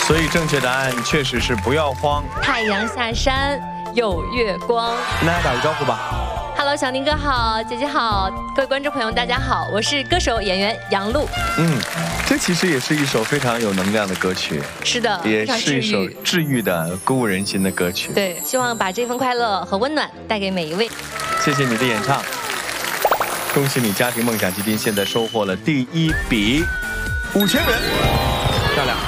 所以正确答案确实是不要慌。 太阳下山有月光。 跟大家打个招呼吧。 Hello， 小宁哥好，姐姐好，各位观众朋友大家好，我是歌手演员杨璐。 这其实也是一首非常有能量的歌曲。 是的， 也是一首治愈的、鼓舞人心的歌曲。 对，希望把这份快乐和温暖带给每一位。 谢谢你的演唱，恭喜你家庭梦想基金现在收获了第1笔5000元，漂亮。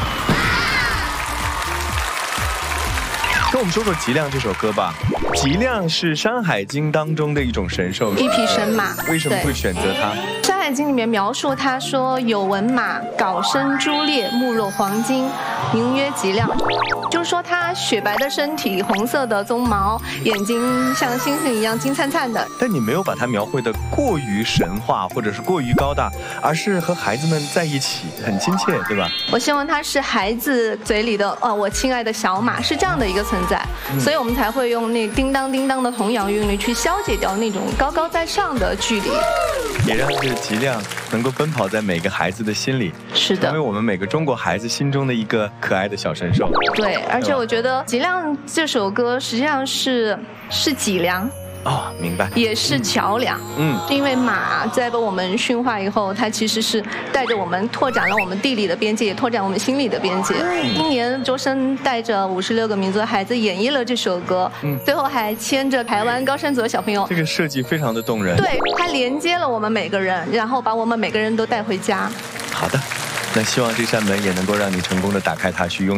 跟我们说说《脊梁》这首歌吧。脊梁是《山海经》当中的一种神兽， 一匹神马。 为什么会选择它？ 《山海经》里面描述，他说有纹马，缟身珠列，目若黄金，名曰脊梁。就是说它雪白的身体，红色的鬃毛，眼睛像星星一样金灿灿的。 但你没有把它描绘的过于神话，或者是过于高大，而是和孩子们在一起，很亲切，对吧？ 我希望它是孩子嘴里的我亲爱的小马，是这样的一个存在，所以我们才会用那叮当叮当的童谣韵律去消解掉那种高高在上的距离， 也让这个脊梁能够奔跑在每个孩子的心里， 是的， 成为我们每个中国孩子心中的一个可爱的小神兽。 对，而且我觉得《脊梁》这首歌实际上是脊梁。 哦，明白， 也是桥梁。因为马在被我们驯化以后，它其实是带着我们拓展了我们地理的边界，也拓展我们心理的边界。今年周深带着56个民族的孩子演绎了这首歌，最后还牵着台湾高山族的小朋友， 这个设计非常的动人。 对，它连接了我们每个人，然后把我们每个人都带回家。 好的，那希望这扇门也能够让你成功的打开它，去拥